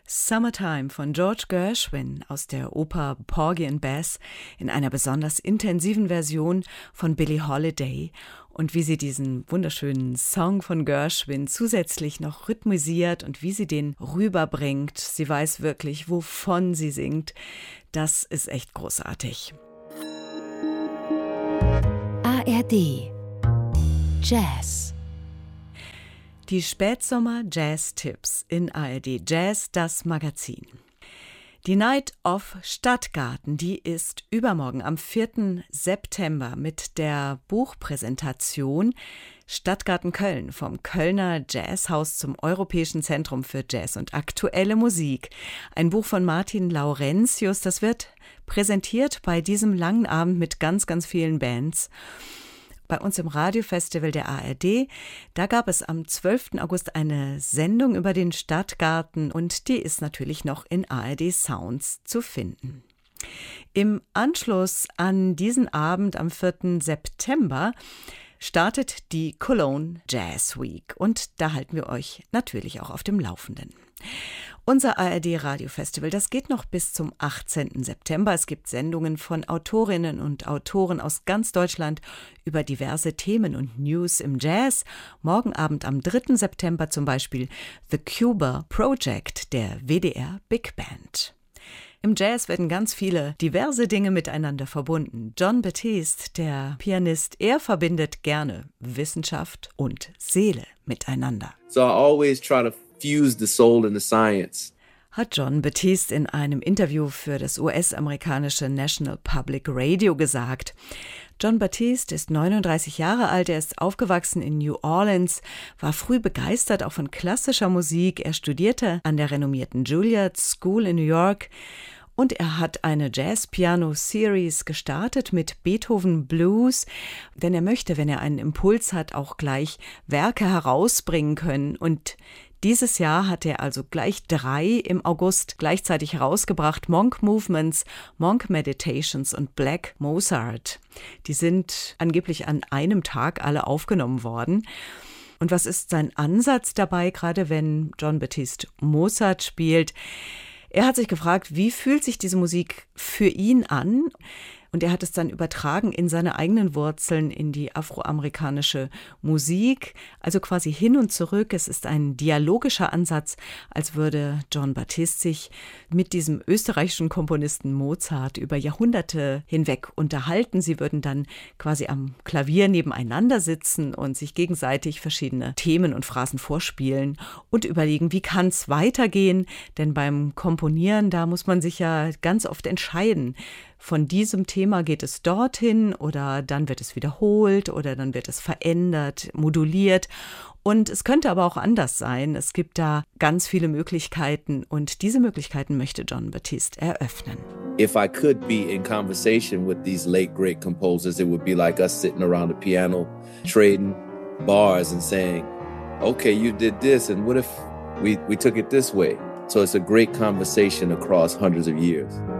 Summertime von George Gershwin aus der Oper Porgy and Bess in einer besonders intensiven Version von Billie Holiday. Und wie sie diesen wunderschönen Song von Gershwin zusätzlich noch rhythmisiert und wie sie den rüberbringt. Sie weiß wirklich, wovon sie singt. Das ist echt großartig. ARD Jazz. Die Spätsommer-Jazz-Tipps in ARD Jazz, das Magazin. Die Night of Stadtgarten, die ist übermorgen am 4. September mit der Buchpräsentation Stadtgarten Köln vom Kölner Jazzhaus zum Europäischen Zentrum für Jazz und aktuelle Musik. Ein Buch von Martin Laurentius, das wird präsentiert bei diesem langen Abend mit ganz, ganz vielen Bands. Bei uns im Radiofestival der ARD, da gab es am 12. August eine Sendung über den Stadtgarten und die ist natürlich noch in ARD Sounds zu finden. Im Anschluss an diesen Abend am 4. September startet die Cologne Jazz Week und da halten wir euch natürlich auch auf dem Laufenden. Unser ARD-Radio-Festival, das geht noch bis zum 18. September. Es gibt Sendungen von Autorinnen und Autoren aus ganz Deutschland über diverse Themen und News im Jazz. Morgen Abend am 3. September zum Beispiel The Cuba Project der WDR Big Band. Im Jazz werden ganz viele diverse Dinge miteinander verbunden. Jon Batiste, der Pianist, er verbindet gerne Wissenschaft und Seele miteinander. So I always try to fuse the soul and the science. Hat Jon Batiste in einem Interview für das US-amerikanische National Public Radio gesagt. Jon Batiste ist 39 Jahre alt, er ist aufgewachsen in New Orleans, war früh begeistert auch von klassischer Musik. Er studierte an der renommierten Juilliard School in New York und er hat eine Jazz-Piano-Series gestartet mit Beethoven Blues, denn er möchte, wenn er einen Impuls hat, auch gleich Werke herausbringen können. Und dieses Jahr hat er also gleich 3 im August gleichzeitig herausgebracht: Monk Movements, Monk Meditations und Black Mozart. Die sind angeblich an einem Tag alle aufgenommen worden. Und was ist sein Ansatz dabei, gerade wenn Jon Batiste Mozart spielt? Er hat sich gefragt, wie fühlt sich diese Musik für ihn an? Und er hat es dann übertragen in seine eigenen Wurzeln, in die afroamerikanische Musik, also quasi hin und zurück. Es ist ein dialogischer Ansatz, als würde Jon Batiste sich mit diesem österreichischen Komponisten Mozart über Jahrhunderte hinweg unterhalten. Sie würden dann quasi am Klavier nebeneinander sitzen und sich gegenseitig verschiedene Themen und Phrasen vorspielen und überlegen, wie kann es weitergehen? Denn beim Komponieren, da muss man sich ja ganz oft entscheiden. Von diesem Thema geht es dorthin oder dann wird es wiederholt oder dann wird es verändert, moduliert. Und es könnte aber auch anders sein. Es gibt da ganz viele Möglichkeiten und diese Möglichkeiten möchte Jon Batiste eröffnen. If I could be in conversation with these late great composers, it would be like us sitting around the piano, trading bars and saying, okay, you did this, and what if we took it this way? So it's a great conversation across hundreds of years.